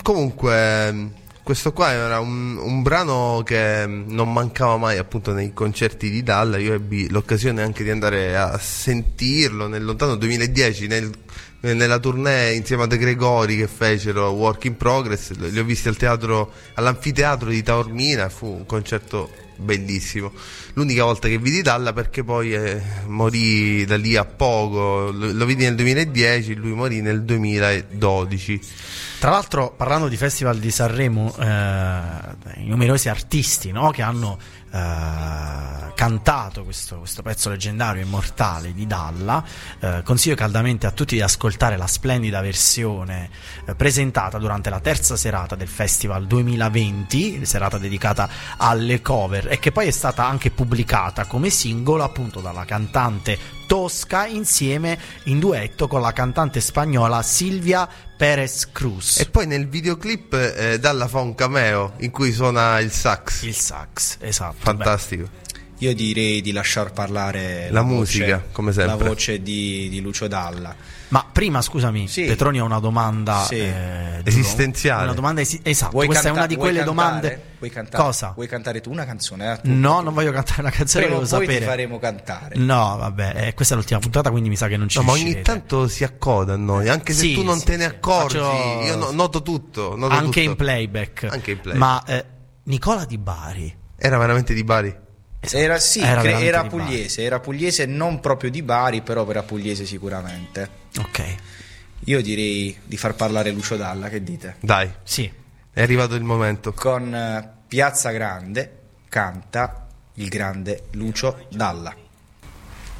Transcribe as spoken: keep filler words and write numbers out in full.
comunque questo qua era un, un brano che non mancava mai appunto nei concerti di Dalla. Io ebbi l'occasione anche di andare a sentirlo nel lontano duemiladieci nel, nella tournée insieme a De Gregori che fecero Work in Progress. Li ho visti al teatro, all'anfiteatro di Taormina, fu un concerto bellissimo, l'unica volta che vidi Dalla, perché poi eh, morì da lì a poco. Lo, lo vidi nel duemiladieci, lui morì nel duemiladodici. Tra l'altro, parlando di Festival di Sanremo, eh, i numerosi artisti, no, che hanno eh, cantato questo, questo pezzo leggendario, immortale di Dalla, eh, consiglio caldamente a tutti di ascoltare la splendida versione eh, presentata durante la terza serata del Festival duemilaventi, serata dedicata alle cover, e che poi è stata anche pubblicata come singolo appunto dalla cantante Tosca insieme in duetto con la cantante spagnola Silvia Pérez Cruz. E poi nel videoclip eh, Dalla fa un cameo in cui suona il sax. Il sax, esatto. Fantastico. Beh, io direi di lasciar parlare la, la musica, voce, come sempre. la voce di, di Lucio Dalla. Ma prima, scusami, sì. Petroni ha una domanda sì. eh, esistenziale. Una domanda esi- esatto, Vuoi questa canta- è una di quelle vuoi cantare? domande. Vuoi cantare? Cosa? Vuoi cantare tu una canzone? Eh? Tu, No, tu. non voglio cantare una canzone, Prima volevo o poi sapere. ti faremo cantare. No, vabbè, eh, questa è l'ultima puntata, quindi mi sa che non ci No, ma riuscirete. ogni tanto si accoda a noi, anche se Sì, tu non sì, te ne sì. accorgi. Faccio- Io no- noto tutto. Noto anche tutto. in playback. Anche in playback. Ma eh, Nicola Di Bari Era veramente di Bari? esatto, Era sì, era cre- veramente era di Bari. pugliese, era pugliese, non proprio di Bari, però era pugliese sicuramente. Ok, Io direi di far parlare Lucio Dalla, che dite? Dai, sì. è arrivato il momento. Con eh, Piazza Grande canta il grande Lucio Dalla.